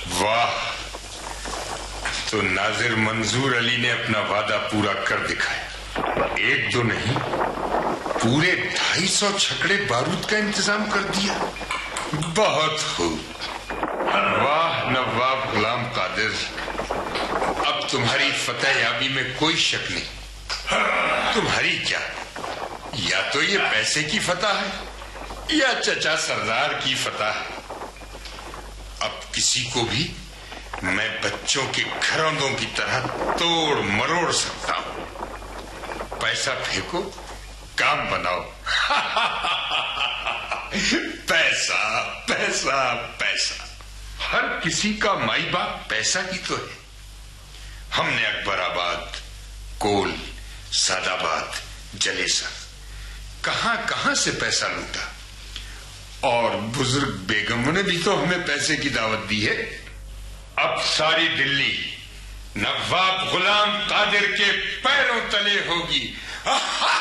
واہ، تو ناظر منظور علی نے اپنا وعدہ پورا کر دکھایا. ایک دو نہیں، پورے 250 چھکڑے بارود کا انتظام کر دیا. بہت خوب. واہ نواب غلام قادر، اب تمہاری فتح یابی میں کوئی شک نہیں. تمہاری کیا، یا تو یہ پیسے کی فتح ہے یا چچا سردار کی فتح ہے. اب کسی کو بھی میں بچوں کے گھروندوں کی طرح توڑ مروڑ سکتا ہوں. پیسہ پھینکو، کام بناؤ. پیسہ پیسہ پیسہ، ہر کسی کا مائی باپ پیسہ ہی تو ہے. ہم نے اکبر آباد، کول، سعد آباد، جلیسا، کہاں کہاں سے پیسہ لوٹا، اور بزرگ بیگموں نے بھی تو ہمیں پیسے کی دعوت دی ہے. اب ساری دلی نواب غلام قادر کے پیروں تلے ہوگی.